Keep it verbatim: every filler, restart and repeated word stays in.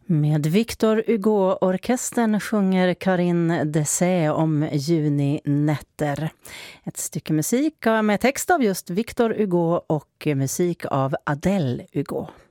Med Victor Hugo-orkestern sjunger Karin Dessé om juninätter. Ett stycke musik med text av just Victor Hugo och musik av Adele Hugo.